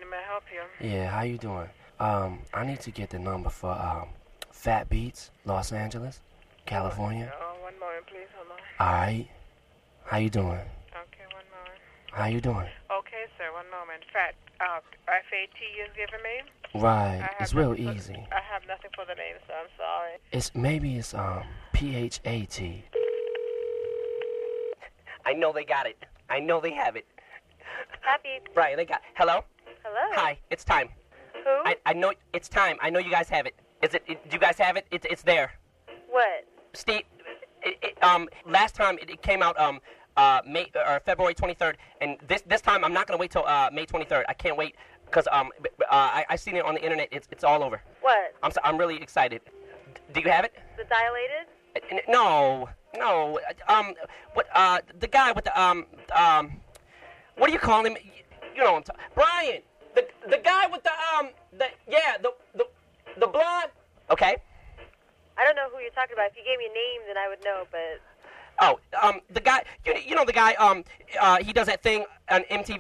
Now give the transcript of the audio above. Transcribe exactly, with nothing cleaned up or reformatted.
May I help you? Yeah, how you doing? Um, I need to get the number for um, Fat Beats, Los Angeles, California. Oh, one moment, please. Hold on. All right. How you doing? Okay, one moment. How you doing? Okay, sir, one moment. Fat, uh, F A T you've given me? Right. It's real for, easy. I have nothing for the name, sir. I'm sorry. It's maybe it's um P H A T. I know they got it. I know they have it. Happy. Right, they got. Hello. Hello. Hi. It's time. Who? I I know it's time. I know you guys have it. Is it? it do you guys have it? It's it's there. What? Steve. It, it, um. Last time it, it came out um uh May or February twenty-third, and this this time I'm not gonna wait till uh May twenty-third. I can't wait because um uh, I I seen it on the internet. It's it's all over. What? I'm so, I'm really excited. D- do you have it? The dilated? Uh, No, no. Um, what? Uh, the guy with the um um, what do you call him? You, you know, what I'm ta- Brian. The the guy with the um the yeah the the the blonde. Okay. I don't know who you're talking about. If you gave me a name, then I would know, but... Oh, um, the guy. You, you know the guy. Um, uh, he does that thing on M T V.